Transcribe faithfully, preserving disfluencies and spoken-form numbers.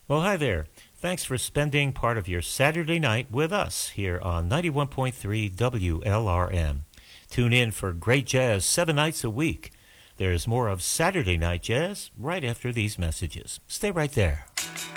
Well, hi there. Thanks for spending part of your Saturday night with us here on ninety-one point three W L R M. Tune in for great jazz seven nights a week. There's more of Saturday Night Jazz right after these messages. Stay right there.